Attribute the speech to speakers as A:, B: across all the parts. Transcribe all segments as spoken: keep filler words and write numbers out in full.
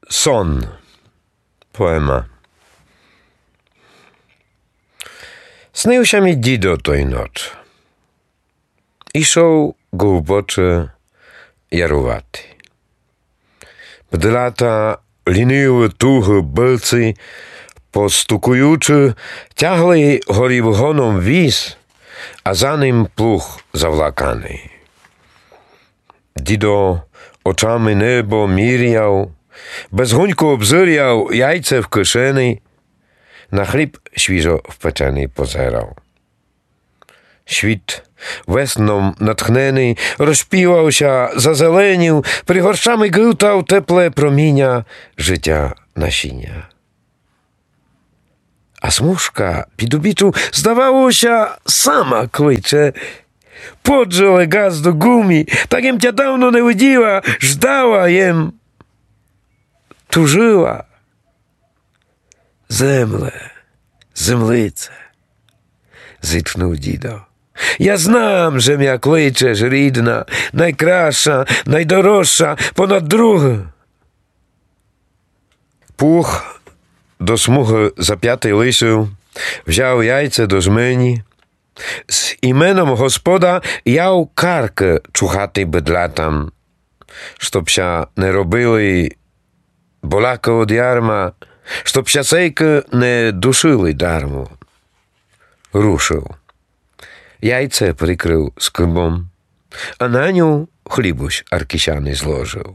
A: Сон. Poema. Снився мій дідо той ноч. Ішов глибоче ярувати. Бдлята ліниви туги билці, постукуючи, тягли горівгоном віз, а за ним плуг завлаканий. Дідо очами небо міряв, безгонько обзиряв яйце в кишені, на хліб свіжо впечений позирав. Світ весном натхнений розпівався, зазеленів, пригоршами гилтав тепле проміння життя насіння. А смужка під обічу, здавалося, сама кличе. Поджеле газ до гумі, так jem тя давно не виділа, ждала jem, тужила. Земле, землице, зітхнув дідо. Я знам, że м'я кличеш, рідна, найкраща, найдорожча, понад друге. Пух до смуги зап'ятий лисів, взяв яйце до жмені. З іменом Господа яв карки чухати бедлатам, щобся не робили боляка од ярма, щобся сейки не душили дарму. Рушив. Яйце прикрив скибом, а на ню хлібусь аркісяний зложив.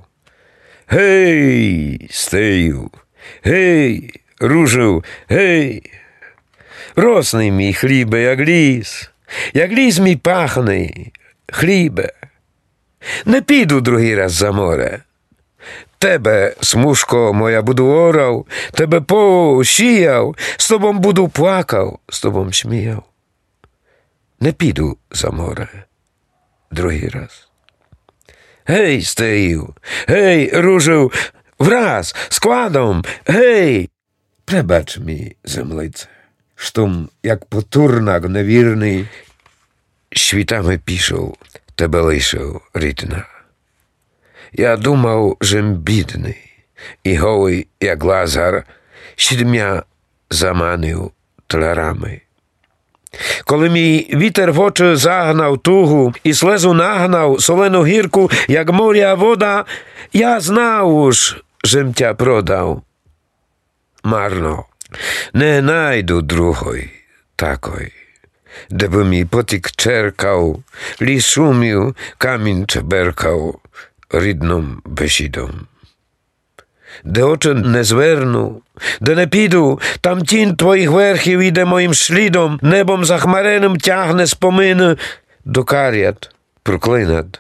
A: Гей, стею, гей, ружив, гей, росний мій хлібе, як ліс, як ліс мій пахний, хлібе. Не піду другий раз за море. Тебе, смужко моя, буду орав, тебе посіяв, з тобом буду плакав, з тобом сміяв. Не піду за море другий раз. Гей, стею, гей, ружив, враз, складом, гей. Пребач мій, землице, штом, як потурнак невірний, світами пішов, тебе лишив, рідна. Я думав, жем бідний, і голий, як Лазар, сідмя заманив тлярами. Коли мій вітер в очі загнав тугу і слезу нагнав солену гірку, як моря вода, я знав уж, жем тя продав. Марно, не найду другої такої, де би мій потік черкав, ліс шумів, камінь чеберкав рідним бесідом. Де очі не зверну, де не піду, там тінь твоїх верхів іде моїм слідом, небом захмареним тягне спомини до карят проклинат.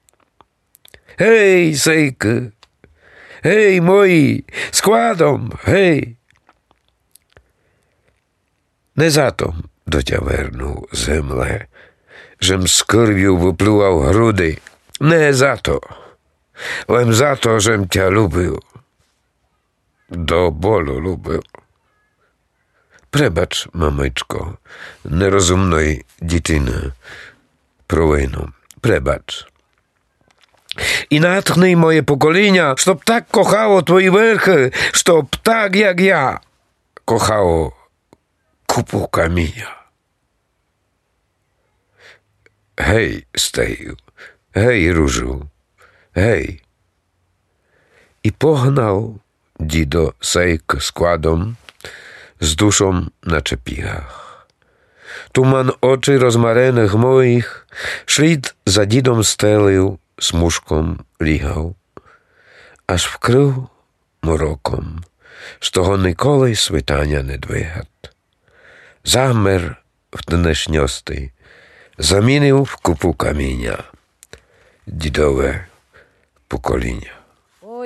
A: Гей, сейки, гей, мої, складом, гей. Не затом до тя верну, земле, жем з кирв'ю виплював груди, не зато, лем зато, жем тя любив. До болю любив. Пребач, мамичко, нерозумної дитини, провину. Пребач. І натхни моє покоління, щоб так кохало твої верхи, щоб так, як я, кохало купу каміння. Гей, стею, гей, ружу, гей. І погнав дідо сейк складом, з душом наче пігах. Туман очі розмарених моїх, шлід за дідом стелив, смужком лігав, аж вкрив мороком, з того ніколи світання не двигат. Замер в тенешньости, замінив в купу каміння дідове покоління.